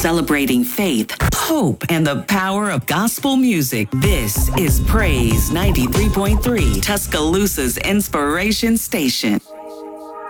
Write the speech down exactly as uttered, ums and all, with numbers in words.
Celebrating faith, hope, and the power of gospel music. This is Praise ninety-three point three, Tuscaloosa's inspiration station.